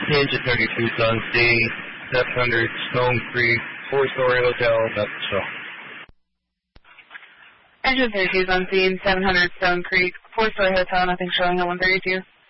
Engine 32 on C, 700 Stone Creek, 4-story hotel, nothing show. Engine 32 on scene, 700 Stone Creek, 4-story hotel, nothing showing at 132.